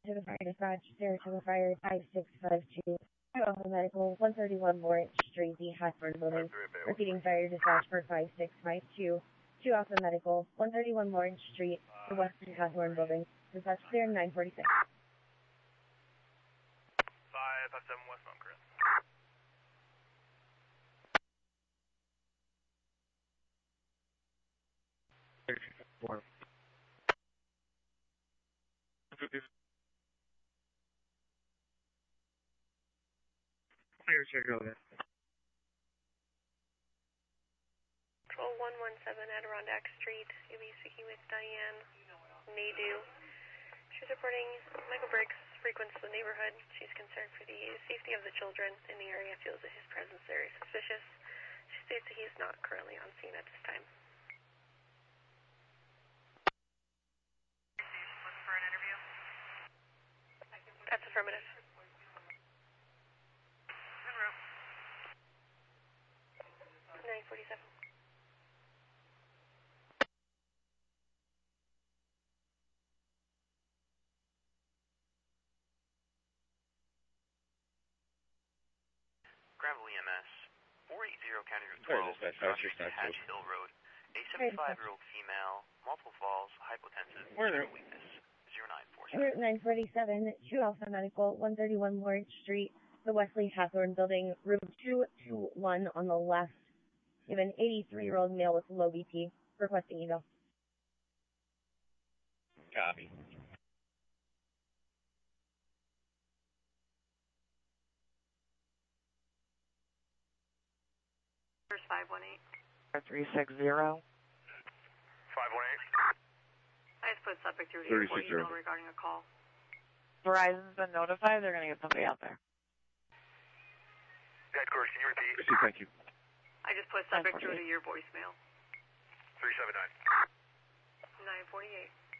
To the fire dispatch, Saratoga Fire 5652. Alpha Medical 131 Lawrence Street, the Hathorne Building. Repeating fire dispatch for 5652. To Alpha Medical 131 Lawrence Street, the West Hathorne Building. Dispatch clear 946. 557 westbound, Chris. Clear, check over there. Control 117 Adirondack Street. You'll be speaking with Diane Nadeau. She's reporting Michael Briggs frequents the neighborhood. She's concerned for the safety of the children in the area, feels that his presence there is suspicious. She states that he is not currently on scene at this time. Looking for an interview? That's affirmative. En route. 947. Gravel EMS, 480 County Route 12, Hatch Hill Road. A 75-year-old female, multiple falls, hypotensive, weakness, 0947. Route 947, 2 Alpha Medical 131 Lawrence Street, the Wesley Hathorne Building, room 221 on the left. You have an 83-year-old male with low BP, requesting eval. Copy. First 518. 360. 518. I just put subject through to your 36 email regarding a call. Verizon's been notified. They're going to get somebody out there. Headquarters, can you repeat? Thank you. I just put subject through to your voicemail. 379. 948.